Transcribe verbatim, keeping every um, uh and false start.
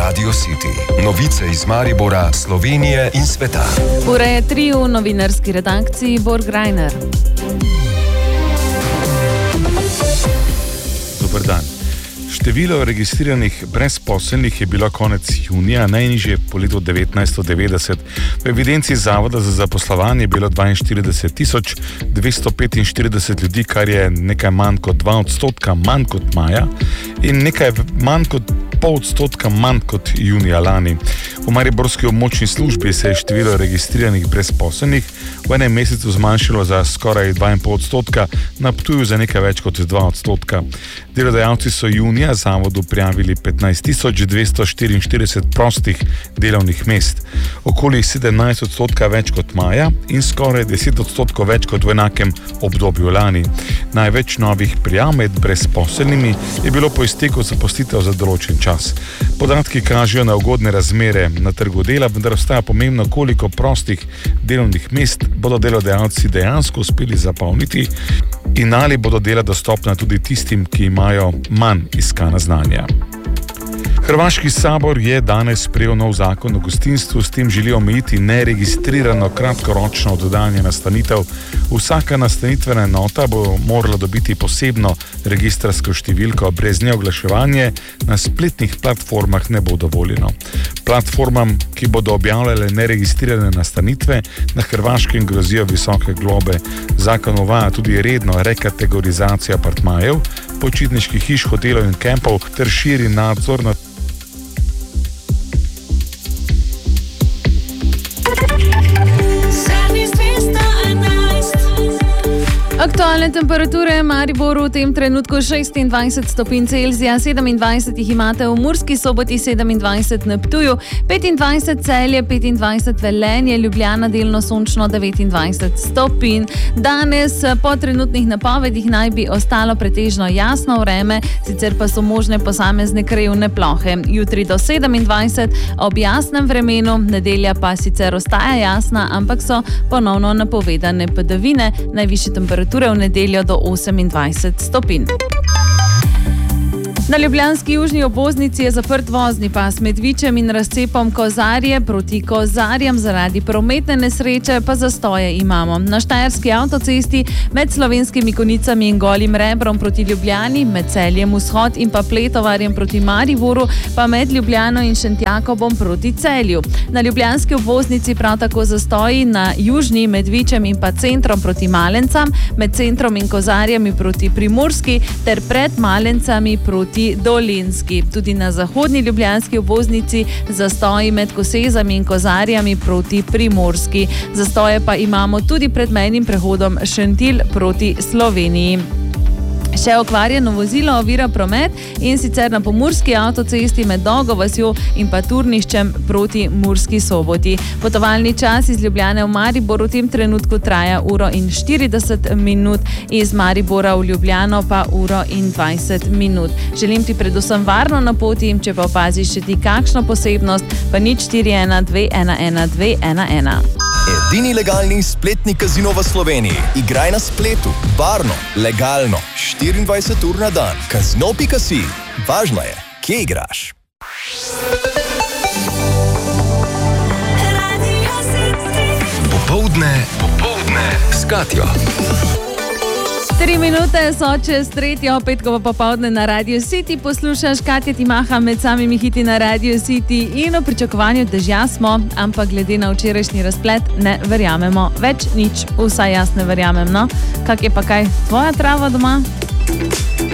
Radio City. Novice iz Maribora, Slovenije in sveta. Ura je tri v novinarski redakciji Borg Reiner. Dober dan. Število registriranih brezposelnih je bilo konec junija najnižje po letu devetnajststo devetdeset. V evidenci Zavoda za zaposlovanje je bilo dvainštirideset tisoč dvesto petinštirideset ljudi, kar je nekaj manj kot dva odstotka manj kot maja in nekaj manj kot pol odstotka manj kot junija lani. V mariborski območni službi se je število registriranih brezposelnih v enem mesecu zmanjšalo za skoraj dva in pol odstotka, na Ptuju za nekaj več kot dva odstotka. Delodajalci so junija zavodu prijavili petnajst tisoč dvesto štiriinštirideset prostih delovnih mest, okoli sedemnajst odstotka več kot maja in skoraj deset odstotkov več kot v enakem obdobju lani. Največ novih prijav med brezposelnimi je bilo po izteku zaposlitev za določen čas. Podatki kažejo na ugodne razmere na trgu dela, vendar ostaja pomembno, koliko prostih delovnih mest bodo delodajalci dejansko uspeli zapolniti in ali bodo dela dostopna tudi tistim, ki imajo manj iskana znanja. Hrvaški sabor je danes sprejel nov zakon o gostinstvu, s tem želi omejiti neregistrirano kratkoročno oddajanje nastanitev. Vsaka nastanitvena enota bo morala dobiti posebno registrsko številko, brez nje oglaševanje na spletnih platformah ne bo dovoljeno. Platformam, ki bodo objavljale neregistrirane nastanitve, na Hrvaškem grozijo visoke globe. Zakon uvaja tudi redno rekategorizacijo apartmajev, počitniških hiš, hotelov in kempov ter širi nadzor nad Aktualne temperature v Mariboru v tem trenutku šestindvajset stopinj Celzija, sedemindvajset jih imate v Murski Soboti, sedemindvajset na Ptuju, petindvajset Celje, petindvajset Velenje, Ljubljana delno sončno, devetindvajset stopinj. Danes po trenutnih napovedih naj bi ostalo pretežno jasno vreme, sicer pa so možne posamezne krajevne plohe. Jutri do sedemindvajset ob jasnem vremenu, nedelja pa sicer ostaja jasna, ampak so ponovno napovedane padavine, najvišje temperature v nedeljo do osemindvajset stopinj. Na ljubljanski južni obvoznici je zaprt vozni pas med Vičem in razcepom Kozarje. Proti Kozarjem zaradi prometne nesreče pa zastoje imamo. Na Štajerski avtocesti med Slovenskimi Konicami in Golim Rebrom proti Ljubljani, med Celjem vzhod in pa Pletovarjem proti Mariboru, pa med Ljubljano in Šentjakobom proti Celju. Na ljubljanski obvoznici prav tako zastoji na južni med Vičem in pa centrom proti Malencam, med centrom in Kozarjami proti Primorski ter pred Malencami proti Dolenjski. Tudi na zahodni ljubljanski obvoznici zastoji med Kosezami in Kozarjami proti Primorski. Zastoje pa imamo tudi pred mejnim prehodom Šentilj proti Sloveniji. Še okvarjeno vozilo ovira promet in sicer na pomurski avtocesti med Dolgo vasjo in pa Turniščem proti Murski Soboti. Potovalni čas iz Ljubljane v Maribor v tem trenutku traja uro in štirideset minut, iz Maribora v Ljubljano pa uro in dvajset minut. Želim ti predvsem varno na poti, če pa opaziš še ti kakšno posebnost, pa nič štiri ena dve ena ena dve ena ena. Edini legalni spletni kazino v Sloveniji. Igraj na spletu, varno, legalno, štiriindvajset ur na dan. Kazino pika si. Važno je, kje igraš. Popoldne, popoldne s Katjo. Tri minute so čez tretjo petkovo popoldne na Radio City. Poslušaš Katja Timaha med samimi hiti na Radio City in v pričakovanju dežja smo, ampak glede na včerajšnji razplet ne verjamemo več nič. Vsaj jaz ne verjamem, no? Kak je pa kaj tvoja trava doma?